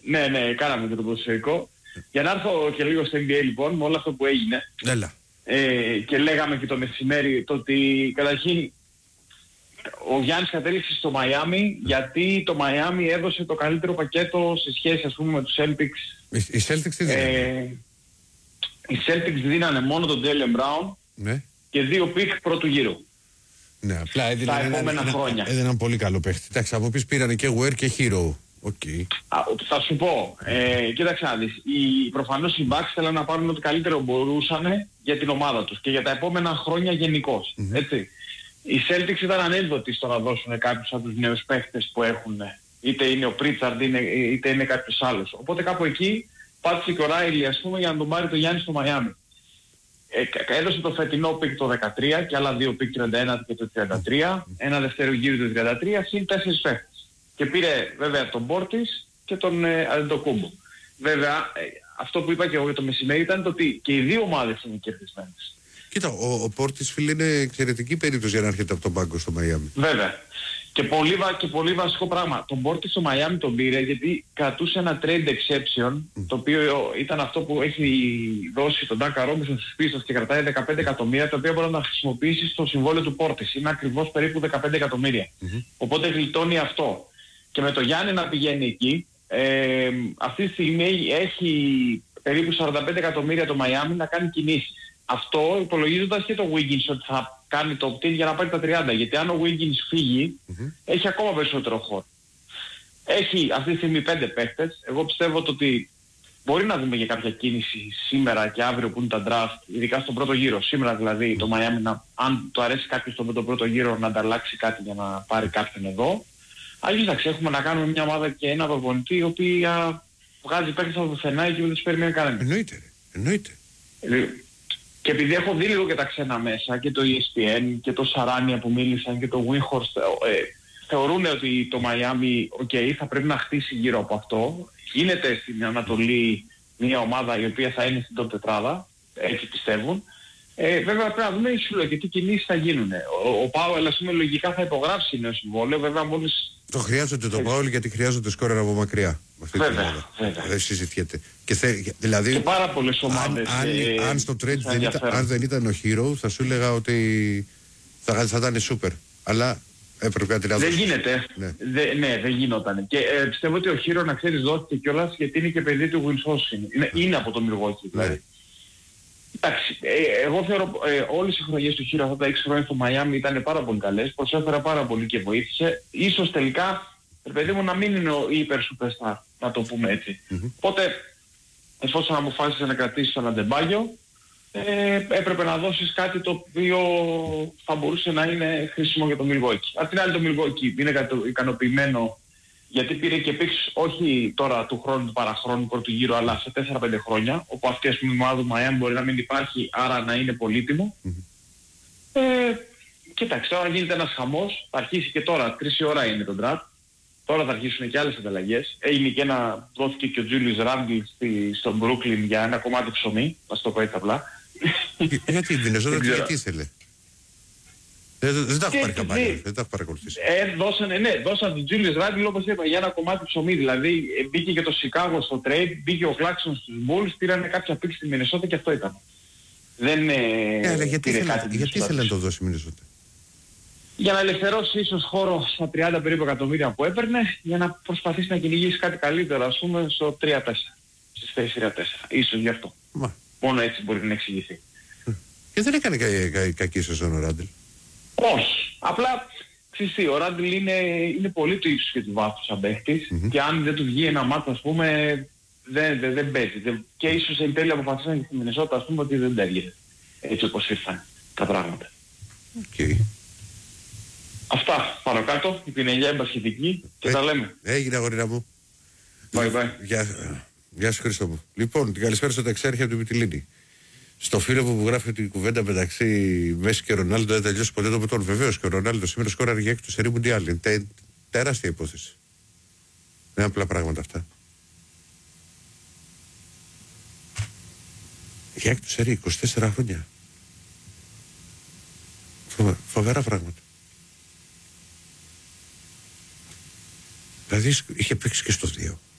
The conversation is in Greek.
Ναι, κάναμε και το ποδοσφαιρικό. Για να έρθω και λίγο στο NBA λοιπόν, με όλο αυτό που έγινε. Έλα. Και λέγαμε και το μεσημέρι το ότι καταρχήν ο Γιάννης κατέληξε στο Μαϊάμι γιατί το Μαϊάμι έδωσε το καλύτερο πακέτο σε σχέση ας πούμε με τους Celtics. Οι Celtics τι δίνανε? Οι Celtics δίνανε μόνο τον Jaylen Brown, ναι, και 2 πικ πρώτου γύρου. Ναι, απλά τα επόμενα χρόνια. Έδιναν πολύ καλό παίχτη. Εντάξει, από πίσω πήρανε και Ware και Hero. Okay. Θα σου πω, κοίταξε να δεις, προφανώς οι Bucks θέλαν να πάρουν ό,τι καλύτερο μπορούσαν για την ομάδα τους και για τα επόμενα χρόνια γενικώς, έτσι. Οι Celtics ήταν ανένδοτοι στο να δώσουν κάποιους από τους νέους παίχτες που έχουν, είτε είναι ο Pritchard είτε είναι κάποιος άλλος. Οπότε κάπου εκεί πάτησε και ο Riley ας πούμε για να τον πάρει το Γιάννη στο Μαϊάμι. Έδωσε το φετινό πικ το 13 και άλλα 2 πικ 31 και το 33, ένα δεύτερο γύρο το 33, συν 4 παίχτες. Και πήρε βέβαια τον Πόρτις και τον Αντετοκούμπο. Βέβαια, αυτό που είπα και εγώ για το μεσημέρι ήταν το ότι και οι δύο ομάδες είναι κερδισμένες. Κοίτα, ο Πόρτις φίλε είναι εξαιρετική περίπτωση για να έρχεται από τον πάγκο στο Μαϊάμι. Βέβαια. Και πολύ βασικό πράγμα. Τον Πόρτις στο Μαϊάμι τον πήρε γιατί κρατούσε ένα trade exception, το οποίο ήταν αυτό που έχει δώσει τον Ντάκα Ρόμπινσον στους πίστες και κρατάει 15 εκατομμύρια, τα οποία μπορεί να χρησιμοποιήσει στο συμβόλαιο του Πόρτις. Είναι ακριβώς περίπου 15 εκατομμύρια. Οπότε γλιτώνει αυτό. Και με το Γιάννη να πηγαίνει εκεί, αυτή τη στιγμή έχει περίπου 45 εκατομμύρια το Μαϊάμι να κάνει κινήσεις. Αυτό υπολογίζοντας και το Wiggins ότι θα κάνει το opt-in για να πάρει τα 30. Γιατί αν ο Wiggins φύγει, έχει ακόμα περισσότερο χώρο. Έχει αυτή τη στιγμή 5 παίχτες. Εγώ πιστεύω ότι μπορεί να δούμε και κάποια κίνηση σήμερα και αύριο που είναι τα draft, ειδικά στον πρώτο γύρο. Σήμερα δηλαδή το Miami, αν του αρέσει κάποιος στον πρώτο γύρο, να ανταλλάξει κάτι για να πάρει κάποιον εδώ. Αλλιώς να έχουμε να κάνουμε μια ομάδα και ένα προπονητή, ο οποίος βγάζει παίκτες από το πουθενά και δεν τους περιμένει κανένα. Εννοείται. Και επειδή έχω δει λίγο και τα ξένα μέσα, και το ESPN και το Σαράνια που μίλησαν και το Winhorst, θεωρούν ότι το Miami, θα πρέπει να χτίσει γύρω από αυτό. Γίνεται στην Ανατολή μια ομάδα η οποία θα είναι στην top τετράδα, έτσι πιστεύουν. Βέβαια πρέπει να δούμε και τι κινήσεις θα γίνουν. Ο Πάουελ ας πούμε λογικά θα υπογράψει νέο συμβόλαιο, βέβαια μόλις... Το χρειάζεται το Πάουελ γιατί χρειάζονται σκόρερ από μακριά. Βέβαια. Δεν συζητιέται. Δηλαδή, και πάρα πολλές ομάδες. Αν στο trade δεν ήταν ο Hero, θα σου έλεγα ότι θα ήταν super. Αλλά έπρεπε να την δεν γίνεται. Ναι, δεν γινόταν. Και πιστεύω ότι ο Hero, να ξέρεις, δόθηκε κιόλας γιατί είναι και παιδί του Wilson. Είναι από το Milwaukee δηλαδή. Εντάξει, εγώ θεωρώ όλες οι χρονιές του Hero αυτά τα 6 χρόνια στο Miami ήταν πάρα πολύ καλές, προσέφερα πάρα πολύ και βοήθησε. Ίσως τελικά, παιδί μου, να μην είναι ο υπερ superstar, να το πούμε έτσι. Οπότε, εφόσον αποφάσισε να κρατήσεις τον Αντεμπάγιο, έπρεπε να δώσεις κάτι το οποίο θα μπορούσε να είναι χρήσιμο για το Milwaukee. Απ' την άλλη το Milwaukee είναι ικανοποιημένο γιατί πήρε και πίξ όχι τώρα του χρόνου του παραχρόνου πρώτου γύρου, αλλά σε 4-5 χρόνια, όπου αυτή ας πούμε η ομάδα του Miami μπορεί να μην υπάρχει, άρα να είναι πολύτιμο. Κοίταξε, τώρα γίνεται ένας χαμός, θα αρχίσει και τώρα, 3 η ώρα είναι το draft, τώρα θα αρχίσουν και άλλες ανταλλαγές. Έγινε και δόθηκε και ο Julius Randle στο Brooklyn για ένα κομμάτι ψωμί, να το πω έτσι απλά. Γιατί η Μινεσότα τι ήθελε? Δεν τα έχω πάρει καμπάνια, δεν τα έχω παρακολουθήσει. Δώσαν τον Julius Randle όπως είπα για ένα κομμάτι ψωμί. Δηλαδή μπήκε και το Chicago στο trade, μπήκε ο Clarkson στους Bulls, πήρανε κάποια πίξη στη Μινεσότα και αυτό ήταν. Δεν γιατί ήθελε να το δώσει η Μινεσότα? Για να ελευθερώσει ίσως χώρο στα 30 περίπου εκατομμύρια που έπαιρνε, για να προσπαθήσει να κυνηγήσει κάτι καλύτερο ας πούμε στο 3-4, στις θέσεις 3-4. Ίσως γι' αυτό. Μόνο έτσι μπορεί να εξηγηθεί. Και δεν έκανε κακή σεζόν ο Ράντλ. Όχι. Απλά, ξέρεις, ο Ράντλ είναι πολύ του ύψους και του βάθους σαν παίχτης και αν δεν του βγει ένα μάτσο ας πούμε δεν παίζει. Και ίσως εν τέλει αποφασίσαν και στη Μινεσότα ας πούμε ότι δεν τέριαζε έτσι όπως ήρθαν τα πράγματα. Αυτά πάνω κάτω, η πινελιά εμπασχετική και τα λέμε. Έγινε αγορίνα μου. Bye. Γεια σου Χρήστο μου. Λοιπόν, την καλησπέρα στο Ταξάρχη από την Μυτιλήνη. Στο φίλο μου που γράφει την κουβέντα μεταξύ Μέση και Ρονάλντο δεν τελειώσει ποτέ το πετόν. Βεβαίως και ο Ρονάλντο σήμερα σκόραρε για έκτο σερί Μουντιάλ. Είναι τεράστια υπόθεση. Δεν είναι απλά πράγματα αυτά. Για έκτο σερί, 24 χρόνια. Φοβερά πράγματα. Δηλαδή είχε παίξει και στο 2.